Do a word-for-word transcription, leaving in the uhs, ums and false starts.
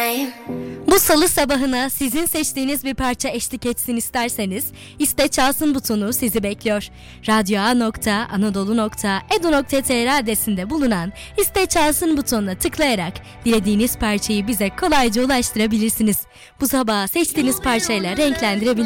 Bu salı sabahına sizin seçtiğiniz bir parça eşlik etsin isterseniz iste çalsın butonu sizi bekliyor. radyoa nokta anadolu nokta edu nokta tr adresinde bulunan iste çalsın butonuna tıklayarak dilediğiniz parçayı bize kolayca ulaştırabilirsiniz. Bu sabah seçtiğiniz parçayla renklendirebilirsiniz.